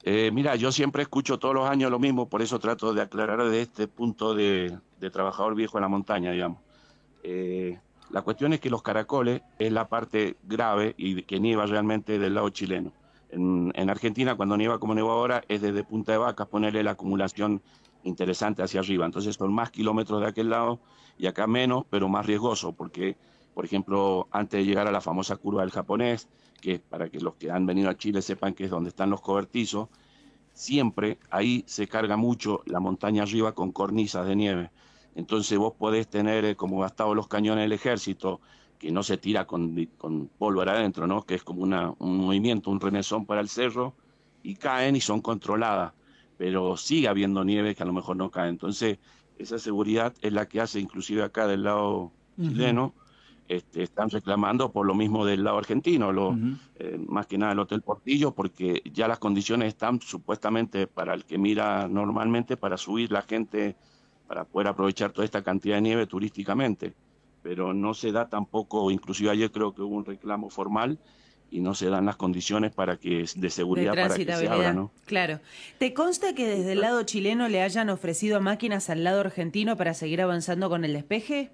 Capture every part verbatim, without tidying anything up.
Eh, mira, yo siempre escucho todos los años lo mismo, por eso trato de aclarar desde este punto de, de trabajador viejo en la montaña, digamos. Eh, la cuestión es que los caracoles es la parte grave y que nieva realmente del lado chileno. En, en Argentina, cuando nieva como nieva ahora, es desde Punta de Vacas ponerle la acumulación interesante hacia arriba. Entonces son más kilómetros de aquel lado y acá menos, pero más riesgoso, porque, por ejemplo, antes de llegar a la famosa curva del Japonés, que para que los que han venido a Chile sepan que es donde están los cobertizos, siempre ahí se carga mucho la montaña arriba con cornisas de nieve. Entonces vos podés tener, eh, como gastado los cañones del ejército, que no se tira con, con pólvora adentro, ¿no? Que es como una, un movimiento, un remesón para el cerro, y caen y son controladas, pero sigue habiendo nieve que a lo mejor no cae. Entonces esa seguridad es la que hace, inclusive acá del lado uh-huh. chileno, Este, están reclamando por lo mismo del lado argentino, lo, uh-huh. eh, más que nada el Hotel Portillo, porque ya las condiciones están supuestamente para el que mira normalmente para subir la gente, para poder aprovechar toda esta cantidad de nieve turísticamente, pero no se da tampoco, inclusive ayer creo que hubo un reclamo formal y no se dan las condiciones para que de seguridad de para que se abra, ¿no? Claro. ¿Te consta que desde el lado chileno le hayan ofrecido máquinas al lado argentino para seguir avanzando con el despeje?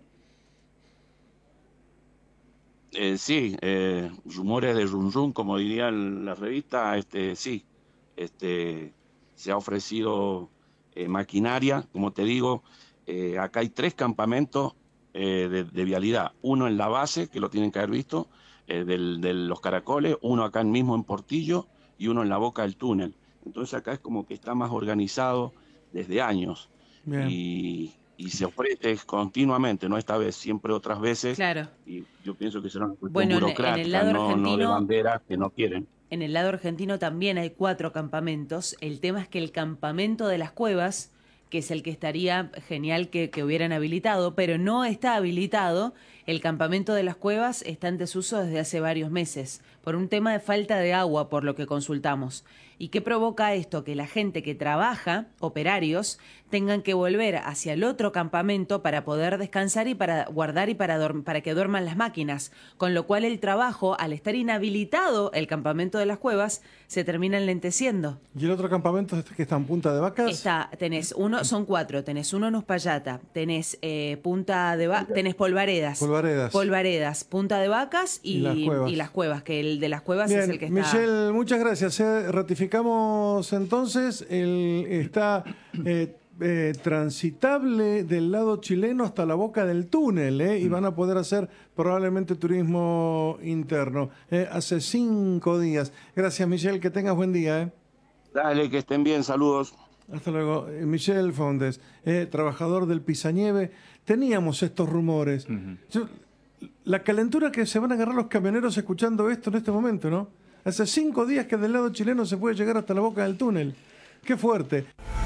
Eh, sí, eh, rumores de run run, como diría la revista, este, sí, este, se ha ofrecido eh, maquinaria, como te digo, eh, acá hay tres campamentos eh, de, de vialidad, uno en la base, que lo tienen que haber visto, eh, del, de los caracoles, uno acá mismo en Portillo y uno en la boca del túnel. Entonces acá es como que está más organizado desde años. Bien. y Y se ofrece continuamente, no esta vez, siempre otras veces. Claro. Y yo pienso que será una cuestión bueno, burocrática, en el lado no, argentino, no de banderas que no quieren. En el lado argentino también hay cuatro campamentos. El tema es que el campamento de las cuevas, que es el que estaría genial que, que hubieran habilitado, pero no está habilitado. El campamento de las cuevas está en desuso desde hace varios meses, por un tema de falta de agua, por lo que consultamos. ¿Y qué provoca esto? Que la gente que trabaja, operarios, tengan que volver hacia el otro campamento para poder descansar y para guardar y para, para que duerman las máquinas. Con lo cual el trabajo, al estar inhabilitado el campamento de las cuevas, se termina enlenteciendo. ¿Y el otro campamento es este que está en Punta de Vacas? Está, tenés uno, son cuatro, tenés uno en Uspallata, tenés eh, Punta de Va- tenés Polvaredas. Polvaredas. Polvaredas, Punta de Vacas y, y, las, cuevas. y las cuevas, que el de las cuevas Bien, es el que está... Michelle, muchas gracias. Eh, ratificamos entonces, el, está eh, eh, transitable del lado chileno hasta la boca del túnel, eh, y van a poder hacer probablemente turismo interno. Eh, hace cinco días. Gracias, Michelle, que tengas buen día. Eh. Dale, que estén bien, saludos. Hasta luego. Eh, Michel Fondes, eh, trabajador del Pisanieve. Teníamos estos rumores. Uh-huh. Yo, la calentura que se van a agarrar los camioneros escuchando esto en este momento, ¿no? Hace cinco días que del lado chileno se puede llegar hasta la boca del túnel. ¡Qué fuerte!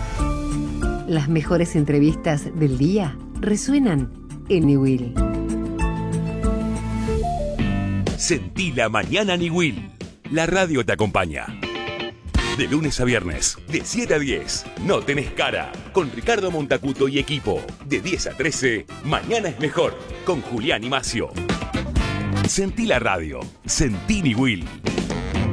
Las mejores entrevistas del día resuenan en Niwil. Sentí la mañana Niwil. La radio te acompaña. De lunes a viernes, de siete a diez, No Tenés Cara, con Ricardo Montacuto y equipo. De diez a trece, Mañana es Mejor, con Julián y Macio. Sentí la radio, sentí Niwil.